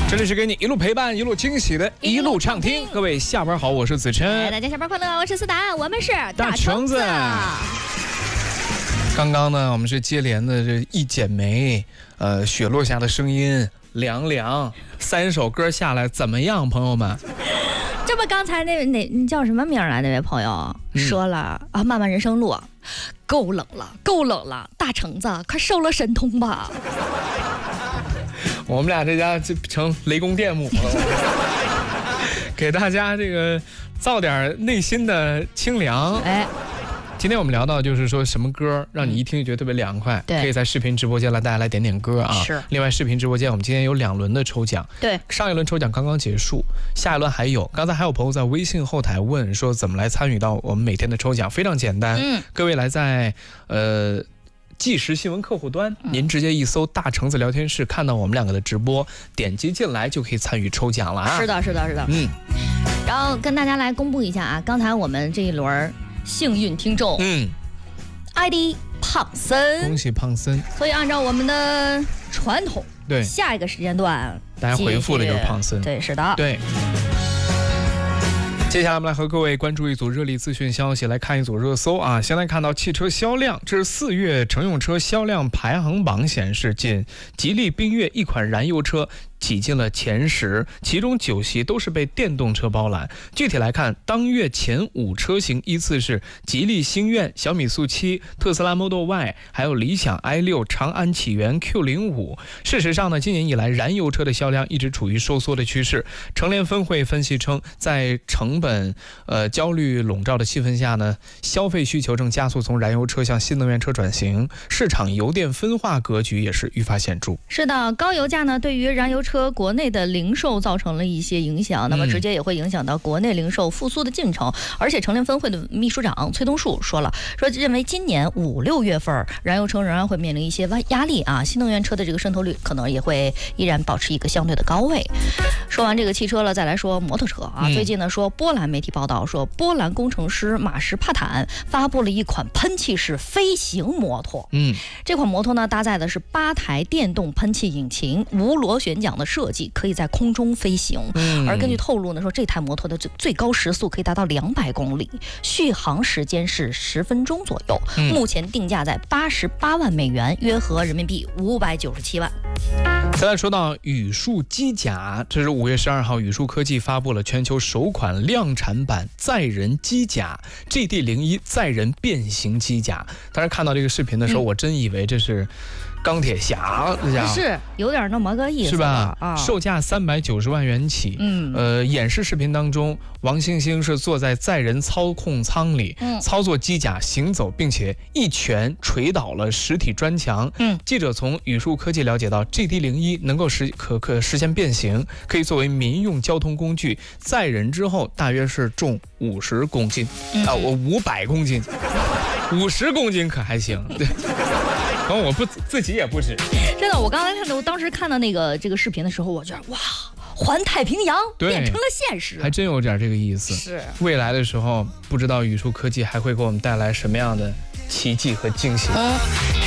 这里是给你一路陪伴、一路惊喜的一路畅听。各位下班好，我是子琛。 大家下班快乐，我是思达，我们是大橙子。刚刚呢，我们是接连的这一剪梅，雪落下的声音，凉凉，3首歌下来怎么样，朋友们？ 这不刚才那叫什么名啊？那位朋友说了啊，漫漫人生路，够冷了，够冷了，大橙子快收了神通吧。 我们俩这家就成雷公电母了，给大家这个造点内心的清凉。哎，今天我们聊到就是说什么歌让你一听就觉得特别凉快，可以在视频直播间大家来点点歌啊。 是。 另外视频直播间我们今天有2轮的抽奖， 对， 上一轮抽奖刚刚结束，下一轮还有。刚才还有朋友在微信后台问说怎么来参与到我们每天的抽奖，非常简单，各位来在即时新闻客户端，您直接一搜大橙子聊天室，看到我们两个的直播，点击进来就可以参与抽奖了啊！ 是的，是的，是的。然后跟大家来公布一下啊，刚才我们这一轮幸运听众，ID 胖森， 恭喜胖森。 所以按照我们的传统， 对， 下一个时间段大家回复的就是胖森， 对，是的， 对。接下来我们来和各位关注一组热力资讯消息，来看一组热搜啊。先来看到汽车销量，这是4月乘用车销量排行榜显示，仅吉利缤越一款燃油车挤进了前10，其中9席都是被电动车包揽。具体来看，当月前5车型依次是吉利星愿、小米速7、特斯拉 Model Y， 还有理想 i6、长安启源 Q05。事实上呢，今年以来燃油车的销量一直处于收缩的趋势。乘联分会分析称，在成本焦虑笼罩的气氛下呢，消费需求正加速从燃油车向新能源车转型，市场油电分化格局也是愈发显著。 是的，高油价呢对于燃油车国内的零售造成了一些影响，那么直接也会影响到国内零售复苏的进程。而且乘联分会的秘书长崔东树说了，认为今年5、6月份燃油车仍然会面临一些压力啊，新能源车的这个渗透率可能也会依然保持一个相对的高位。说完这个汽车了，再来说摩托车啊。最近呢，说波兰媒体报道说，波兰工程师马什帕坦发布了一款喷气式飞行摩托。这款摩托呢搭载的是8台电动喷气引擎，无螺旋桨的设计，可以在空中飞行。而根据透露呢，说这台摩托的最高时速可以达到200公里，续航时间是10分钟左右。目前定价在88万美元，约合人民币597万。 再来说到宇树机甲，这是5月12号，宇树科技发布了全球首款量产版载人机甲 GD01 载人变形机甲。当时看到这个视频的时候，我真以为这是钢铁侠， 是有点那么个意思， 是吧？售价390万元起。演示视频当中，王星星是坐在载人操控舱里，操作机甲行走，并且一拳捶倒了实体砖墙。记者从宇树科技了解到 ，GD01 能够实现变形，可以作为民用交通工具，载人之后大约是重50公斤我500公斤，50公斤可还行？对。然后我自己也不止， 真的，我当时看到这个视频的时候，我觉得哇，环太平洋变成了现实， 还真有点这个意思。 是未来的时候，不知道宇树科技还会给我们带来什么样的奇迹和惊喜。